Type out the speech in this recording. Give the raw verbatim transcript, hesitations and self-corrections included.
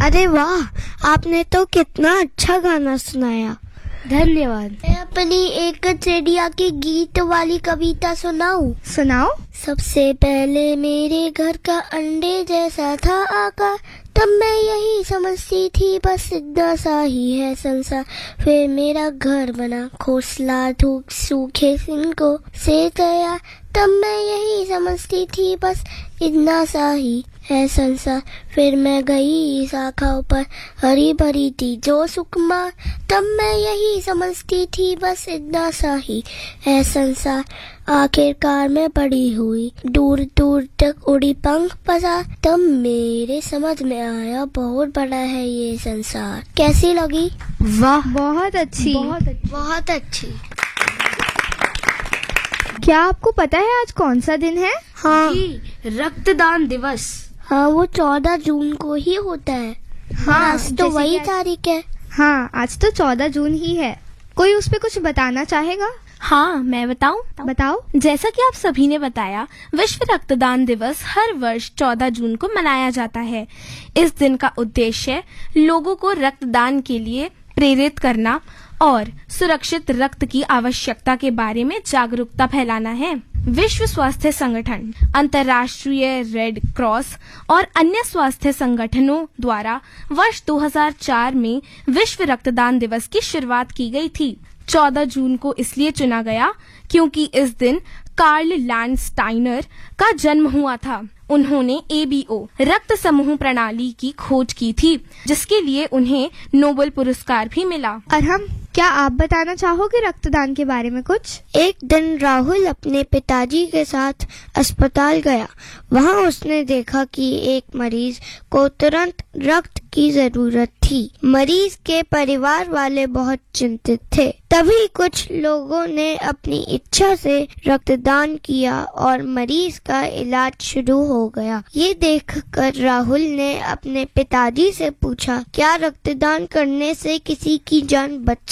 अरे वाह, आपने तो कितना अच्छा गाना सुनाया। धन्यवाद। मैं अपनी एक चिड़िया की गीत वाली कविता सुनाऊं? सुनाओ। सबसे पहले मेरे घर का अंडे जैसा था आकार, तब मैं यही समझती थी बस इतना सा ही है संसार। फिर मेरा घर बना घोंसला धूप सूखे सिंकों से तैयार, तब मैं यही समझती थी बस इतना सा ही है संसार। फिर मैं गई शाखाओं पर हरी भरी थी जो सुकुमार, तब मैं यही समझती थी बस इतना सा ही है संसार। आखिरकार मैं बड़ी हुई, दूर दूर तक उड़ी पंख पसार, तब मेरे समझ में आया बहुत बड़ा है ये संसार। कैसी लगी? वाह, बहुत अच्छी, बहुत अच्छी, बहुत अच्छी। क्या आपको पता है आज कौन सा दिन है? हाँ जी, रक्तदान दिवस। हाँ, वो चौदह जून को ही होता है। हाँ, आज तो वही तारीख है। हाँ, आज तो चौदह जून ही है। कोई उस पे कुछ बताना चाहेगा? हाँ, मैं बताऊं? बताओ। जैसा कि आप सभी ने बताया, विश्व रक्तदान दिवस हर वर्ष चौदह जून को मनाया जाता है। इस दिन का उद्देश्य लोगों को रक्तदान के लिए प्रेरित करना और सुरक्षित रक्त की आवश्यकता के बारे में जागरूकता फैलाना है। विश्व स्वास्थ्य संगठन, अंतर्राष्ट्रीय रेड क्रॉस और अन्य स्वास्थ्य संगठनों द्वारा वर्ष दो हज़ार चार में विश्व रक्तदान दिवस की शुरुआत की गई थी। चौदह जून को इसलिए चुना गया क्योंकि इस दिन कार्ल लैंडस्टाइनर का जन्म हुआ था। उन्होंने ए बी ओ रक्त समूह प्रणाली की खोज की थी, जिसके लिए उन्हें नोबेल पुरस्कार भी मिला। और हम क्या आप बताना चाहोगे रक्तदान के बारे में कुछ? एक दिन राहुल अपने पिताजी के साथ अस्पताल गया। वहाँ उसने देखा कि एक मरीज को तुरंत रक्त की जरूरत थी। मरीज के परिवार वाले बहुत चिंतित थे। तभी कुछ लोगों ने अपनी इच्छा से रक्तदान किया और मरीज का इलाज शुरू हो गया। ये देखकर राहुल ने अपने पिताजी से पूछा, क्या रक्तदान करने से किसी की जान बच